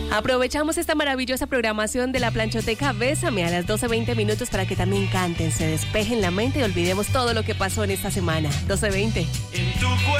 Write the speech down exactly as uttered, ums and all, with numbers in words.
Aprovechamos esta maravillosa programación de la Planchoteca Bésame a las doce veinte minutos para que también canten, se despejen la mente y olvidemos todo lo que pasó en esta semana. doce veinte. En tu